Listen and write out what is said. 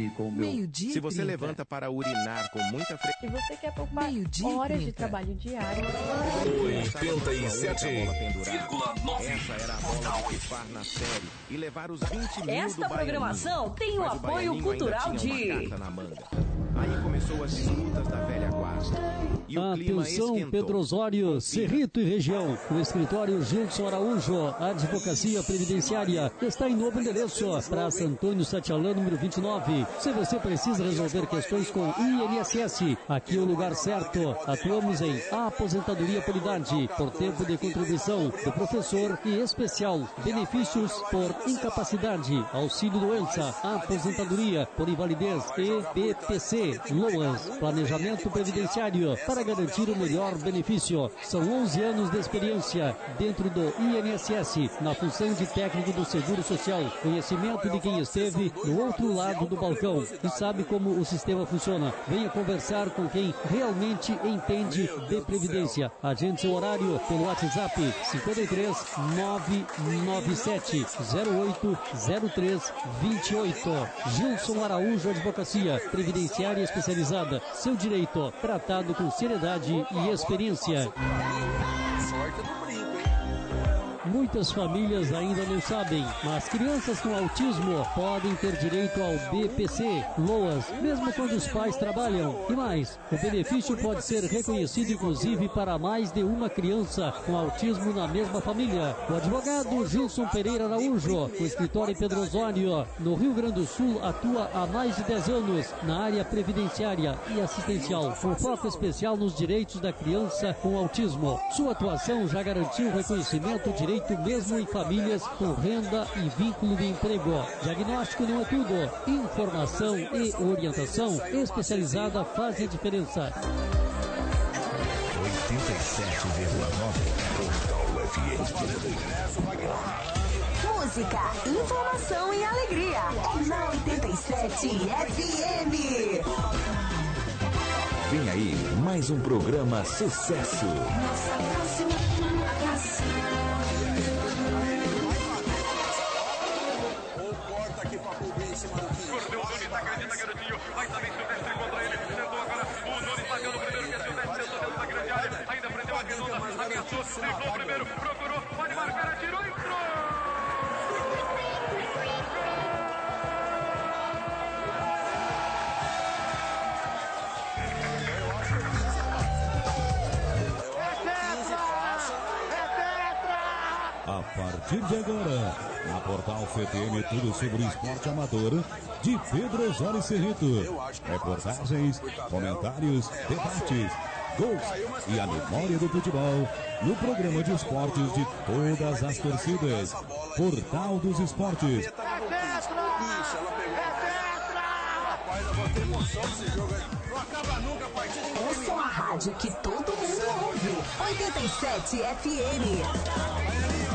e com o meu... Meio-dia Se você levanta para urinar com muita frequência... Se você quer poupar horas de trabalho diário... 87,9. Essa era a bola de pifar na série e levar os 20 mil Esta programação tem o apoio cultural de... Aí começou as disputas da velha guarda. E o clima Atenção, esquentou. Pedro Osório, Cerrito e região. O escritório Gilson Araújo, Advocacia Previdenciária, está em novo endereço, Praça Antônio Satialã, número 29. Se você precisa resolver questões com INSS, aqui é o lugar certo. Atuamos em aposentadoria por idade, por tempo de contribuição do professor e especial, benefícios por incapacidade, auxílio doença, aposentadoria por invalidez e BPC, LOAS, planejamento previdenciário, para garantir o melhor benefício. São 11 anos de experiência dentro do INSS, na função de técnico do Seguro Social. Conhecimento de quem esteve do outro lado do balcão e sabe como o sistema funciona. Venha conversar com quem realmente entende de previdência. Agende seu horário pelo WhatsApp 53 997 08 03 28. Gilson Araújo Advocacia Previdenciária Especializada. Seu direito tratado com seriedade e experiência. Muitas famílias ainda não sabem, mas crianças com autismo podem ter direito ao BPC, LOAS, mesmo quando os pais trabalham. E mais, o benefício pode ser reconhecido inclusive para mais de uma criança com autismo na mesma família. O advogado Gilson Pereira Araújo, com escritório em Pedro Osório, no Rio Grande do Sul, atua há mais de 10 anos na área previdenciária e assistencial, com foco especial nos direitos da criança com autismo. Sua atuação já garantiu reconhecimento direito mesmo em famílias com renda e vínculo de emprego. Diagnóstico não é tudo. Informação e orientação especializada fazem a diferença. 87,9. Música, informação e alegria. É na 87 FM. Vem aí mais um programa sucesso. Nossa próxima atração. Correu o Nunes, acredita, garotinho. Vai também Silvestre contra ele. Tentou agora. O Nunes bateu no primeiro, que é Silvestre. Tentou dentro da grande área. Ainda prendeu a redonda. Ameaçou. Driblou o primeiro. Procurou. Pode marcar. Atirou. Entrou. A partir de agora, na Portal FTM, tudo sobre o esporte amador de Pedro Osório Cerrito. Reportagens, comentários, debates, gols e a memória do futebol no programa de esportes de todas as torcidas. Portal dos Esportes. Essa é uma rádio que todo mundo ouve. 87 FM.